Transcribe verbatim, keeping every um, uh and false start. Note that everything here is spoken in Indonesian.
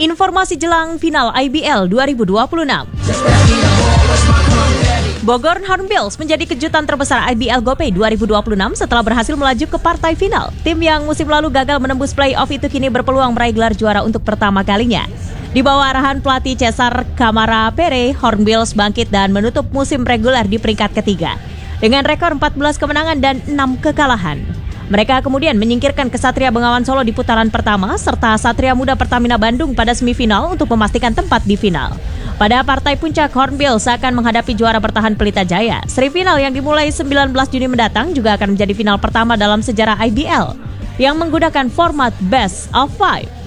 Informasi jelang final I B L dua ribu dua puluh enam. Bogor Hornbills menjadi kejutan terbesar I B L GoPay dua ribu dua puluh enam setelah berhasil melaju ke partai final. Tim yang musim lalu gagal menembus play-off itu kini berpeluang meraih gelar juara untuk pertama kalinya. Di bawah arahan pelatih Cesar Camara Pere, Hornbills bangkit dan menutup musim reguler di peringkat ketiga dengan rekor empat belas kemenangan dan enam kekalahan. Mereka kemudian menyingkirkan Ksatria Bengawan Solo di putaran pertama serta Satria Muda Pertamina Bandung pada semifinal untuk memastikan tempat di final. Pada partai puncak, Hornbills akan menghadapi juara bertahan Pelita Jaya. Seri final yang dimulai sembilan belas Juni mendatang juga akan menjadi final pertama dalam sejarah I B L yang menggunakan format best of five.